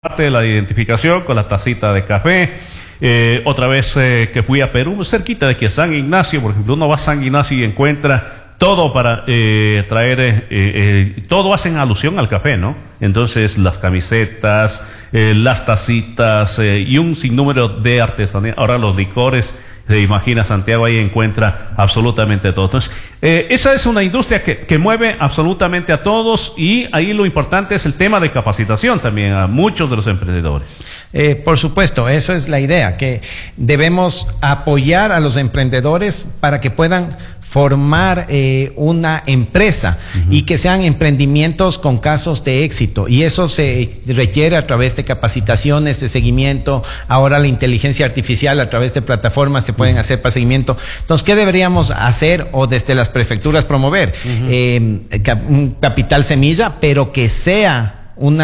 parte de la identificación con la tacita de café. Otra vez que fui a Perú, cerquita de aquí a San Ignacio, por ejemplo, uno va a San Ignacio y encuentra todo para traer, todo hacen alusión al café, ¿no? Entonces las camisetas, las tacitas y un sinnúmero de artesanía. Ahora los licores, se imagina Santiago, ahí encuentra absolutamente todo. Entonces, esa es una industria que mueve absolutamente a todos, y ahí lo importante es el tema de capacitación también a muchos de los emprendedores. Por supuesto, eso es la idea, que debemos apoyar a los emprendedores para que puedan formar una empresa y que sean emprendimientos con casos de éxito, y eso se requiere a través de capacitaciones, de seguimiento. Ahora la inteligencia artificial a través de plataformas se pueden hacer para seguimiento. Entonces, ¿qué deberíamos hacer o desde las prefecturas promover? Un capital semilla, pero que sea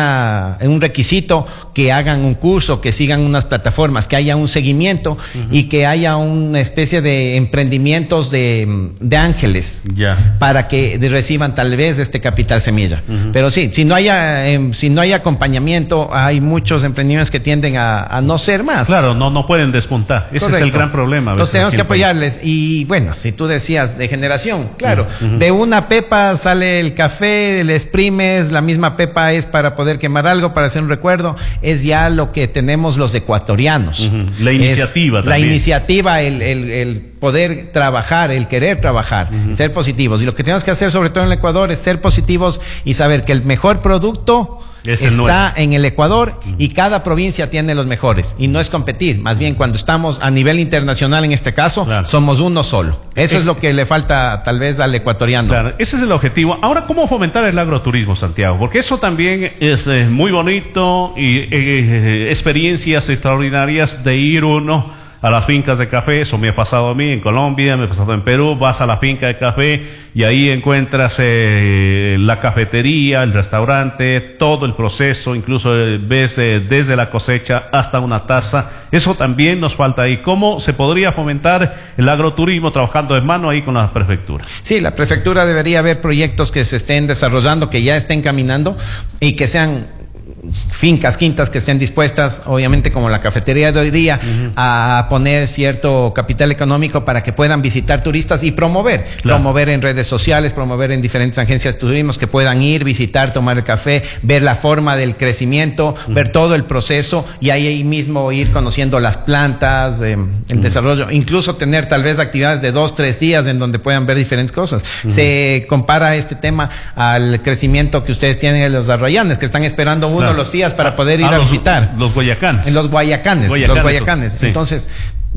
un requisito, que hagan un curso, que sigan unas plataformas, que haya un seguimiento y que haya una especie de emprendimientos de ángeles para que reciban tal vez este capital semilla. Pero sí, si no hay acompañamiento, hay muchos emprendimientos que tienden a no ser más. Claro, no pueden despuntar. Ese es el gran problema. Entonces tenemos que apoyarles. Y bueno, si tú decías de generación, claro, de una pepa sale el café, le exprimes, la misma pepa es para poder quemar algo, para hacer un recuerdo. Es ya lo que tenemos los ecuatorianos. La iniciativa también. La iniciativa, el poder trabajar, el querer trabajar, ser positivos. Y lo que tenemos que hacer, sobre todo en el Ecuador, es ser positivos y saber que el mejor producto está en el Ecuador, y cada provincia tiene los mejores. Y no es competir, más bien cuando estamos a nivel internacional, en este caso, somos uno solo. Eso es lo que le falta tal vez al ecuatoriano. Claro, ese es el objetivo. Ahora, ¿cómo fomentar el agroturismo, Santiago? Porque eso también es muy bonito, y experiencias extraordinarias de ir uno a las fincas de café. Eso me ha pasado a mí en Colombia, me ha pasado en Perú. Vas a la finca de café y ahí encuentras la cafetería, el restaurante, todo el proceso, incluso ves desde la cosecha hasta una taza. Eso también nos falta ahí. ¿Cómo se podría fomentar el agroturismo trabajando de mano ahí con la prefectura? Sí, la prefectura debería haber proyectos que se estén desarrollando, que ya estén caminando, y que sean fincas, quintas que estén dispuestas, obviamente como la cafetería de hoy día, a poner cierto capital económico para que puedan visitar turistas y promover en redes sociales, promover en diferentes agencias de turismo, que puedan ir, visitar, tomar el café, ver la forma del crecimiento, ver todo el proceso, y ahí mismo ir conociendo las plantas, el desarrollo, incluso tener tal vez actividades de 2-3 días en donde puedan ver diferentes cosas. Se compara este tema al crecimiento que ustedes tienen en los arrayanes, que están esperando los días para poder ir a visitar. Los Guayacanes. En los Guayacanes. Sí. Entonces,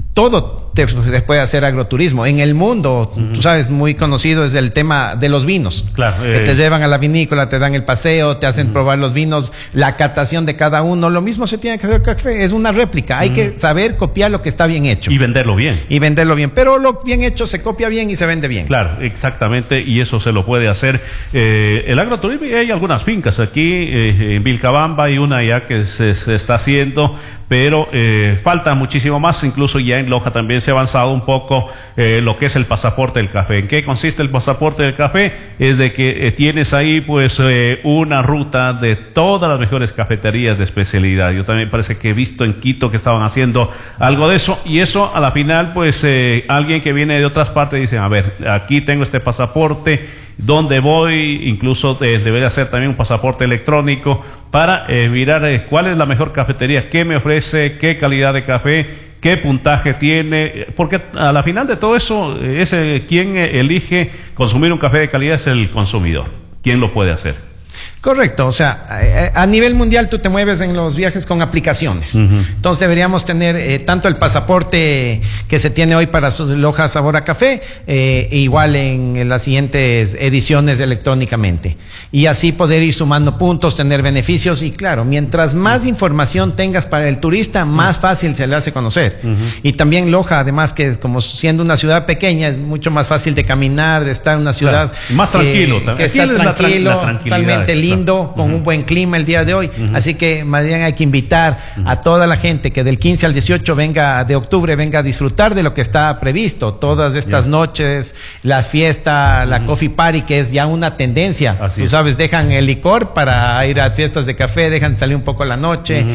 todo se puede hacer agroturismo. En el mundo, tú sabes, muy conocido es el tema de los vinos. Que te llevan a la vinícola, te dan el paseo, te hacen probar los vinos, la catación de cada uno. Lo mismo se tiene que hacer con café, es una réplica. Hay que saber copiar lo que está bien hecho. Y venderlo bien. Pero lo bien hecho se copia bien y se vende bien. Claro, exactamente, y eso se lo puede hacer. El agroturismo, hay algunas fincas aquí, en Vilcabamba hay una ya que se está haciendo, pero falta muchísimo más. Incluso ya en Loja también se ha avanzado un poco lo que es el pasaporte del café. ¿En qué consiste el pasaporte del café? Es de que tienes ahí pues una ruta de todas las mejores cafeterías de especialidad. Yo también parece que he visto en Quito que estaban haciendo algo de eso, y eso a la final pues alguien que viene de otras partes dice, a ver, aquí tengo este pasaporte, ¿dónde voy? Incluso debería ser también un pasaporte electrónico para mirar cuál es la mejor cafetería, qué me ofrece, qué calidad de café, qué puntaje tiene, porque a la final de todo eso es quien elige consumir un café de calidad, es el consumidor. ¿Quién lo puede hacer? Correcto, o sea, a nivel mundial tú te mueves en los viajes con aplicaciones. Entonces deberíamos tener tanto el pasaporte que se tiene hoy para Loja Sabor a Café, igual en las siguientes ediciones electrónicamente. Y así poder ir sumando puntos, tener beneficios, y claro, mientras más información tengas para el turista, más fácil se le hace conocer. Y también Loja, además, que como siendo una ciudad pequeña, es mucho más fácil de caminar, de estar en una ciudad más tranquilo, que está tranquilo, totalmente lindo, con un buen clima el día de hoy. Así que más bien hay que invitar a toda la gente que del 15 al 18 de octubre venga a disfrutar de lo que está previsto. Todas estas noches, la fiesta, la coffee party, que es ya una tendencia. Tú sabes, dejan el licor para ir a fiestas de café, dejan salir un poco la noche.